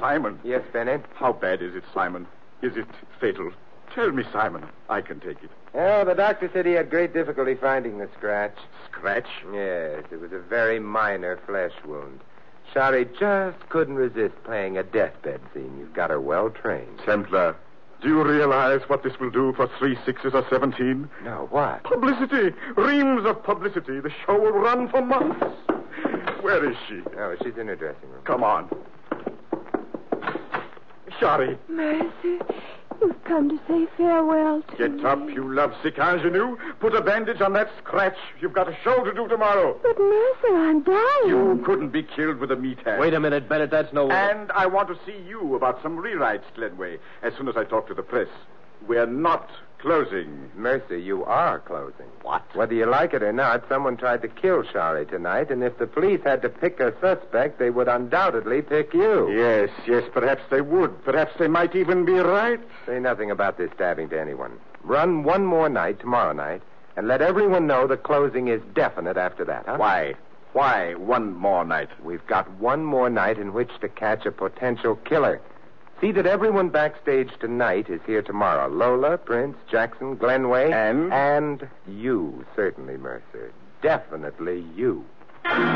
Simon. Yes, Bennett? How bad is it, Simon? Is it fatal? Tell me, Simon. I can take it. Oh, the doctor said he had great difficulty finding the scratch. Scratch? Yes, it was a very minor flesh wound. Shari just couldn't resist playing a deathbed scene. You've got her well trained. Templar, do you realize what this will do for 3 6s or 17? No, what? Publicity. Reams of publicity. The show will run for months. Where is she? Oh, she's in her dressing room. Come on. Shari. Mercer, you've come to say farewell to me. Get up, you lovesick ingenue. Put a bandage on that scratch. You've got a show to do tomorrow. But, Mercer, I'm dying. You couldn't be killed with a meat hand. Wait a minute, Bennett. That's no way. And I want to see you about some rewrites, Glenway, as soon as I talk to the press. We're not closing. Mercer, you are closing. What? Whether you like it or not, someone tried to kill Shari tonight, and if the police had to pick a suspect, they would undoubtedly pick you. Yes, perhaps they would. Perhaps they might even be right. Say nothing about this stabbing to anyone. Run one more night, tomorrow night, and let everyone know the closing is definite after that, huh? Why? Why one more night? We've got one more night in which to catch a potential killer. See that everyone backstage tonight is here tomorrow. Lola, Prince, Jackson, Glenway. And you, certainly, Mercer. Definitely you.